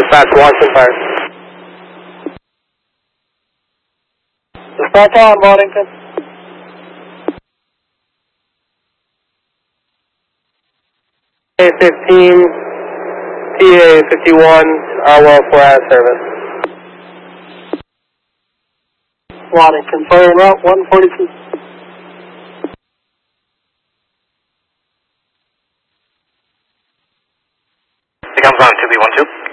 Dispatch, Washington Fire. Dispatch on Washington. A15, TA51, well for ad service. Washington Fire route 142. It comes on 2B12.